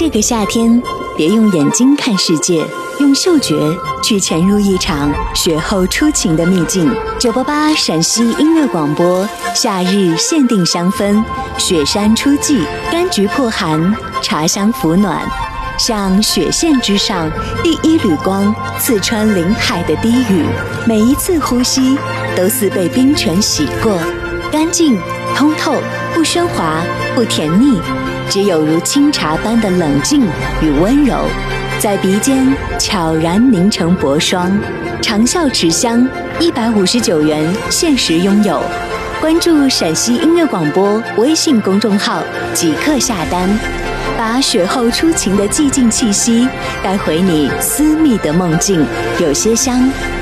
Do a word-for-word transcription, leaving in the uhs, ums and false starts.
这个夏天，别用眼睛看世界，用嗅觉去潜入一场雪后初晴的秘境。九八八陕西音乐广播，夏日限定香氛，雪山初霁，柑橘破寒，茶香抚暖。像雪线之上第一缕光，刺穿林海的低语，每一次呼吸都似被冰泉洗过，干净通透，不喧哗，不甜腻，只有如清茶般的冷静与温柔，在鼻尖悄然凝成薄霜。长效持香，一百五十九元限时拥有。关注陕西音乐广播微信公众号，即刻下单，把雪后初晴的寂静气息带回你私密的梦境。有些香，